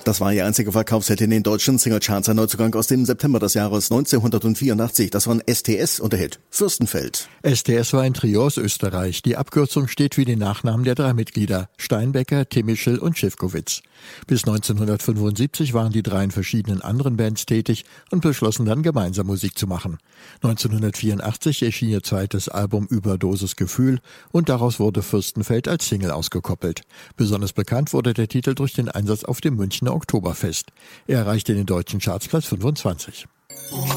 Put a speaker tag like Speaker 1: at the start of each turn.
Speaker 1: Das war ihr einziger Verkaufshit in den deutschen Singlecharts, ein Neuzugang aus dem September des Jahres 1984. Das von STS und der Hit Fürstenfeld.
Speaker 2: STS war ein Trio aus Österreich. Die Abkürzung steht wie die Nachnamen der 3 Mitglieder: Steinbecker, Timischl und Schiffkowitz. Bis 1975 waren die 3 in verschiedenen anderen Bands tätig und beschlossen dann gemeinsam Musik zu machen. 1984 erschien ihr zweites Album Überdosis Gefühl und daraus wurde Fürstenfeld als Single ausgekoppelt. Besonders bekannt wurde der Titel durch den Einsatz auf dem Münchner Oktoberfest. Er erreichte in den deutschen Charts Platz 25.